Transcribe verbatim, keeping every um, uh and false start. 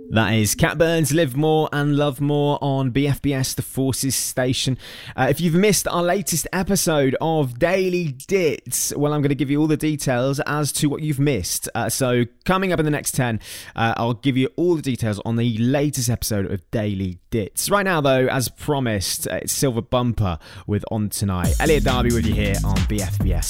That is Cat Burns, Live More and Love More on B F B S, the Forces Station. Uh, if you've missed our latest episode of Daily Dits, well, I'm going to give you all the details as to what you've missed. Uh, so coming up in the next ten, uh, I'll give you all the details on the latest episode of Daily Dits. Right now, though, as promised, uh, it's Silver Bumper with On Tonight. Elliot Darby with you here on B F B S.